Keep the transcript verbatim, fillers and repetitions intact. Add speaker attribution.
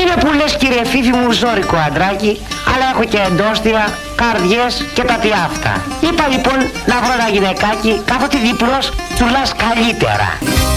Speaker 1: Είναι που λες, κύριε Φίφη μου, ζώρικο αντράκι, αλλά έχω και εντόστια, καρδιές και τα τι αυτά. Είπα λοιπόν να βρω ένα γυναικάκι, κάποτε διπλός, τουλάς καλύτερα.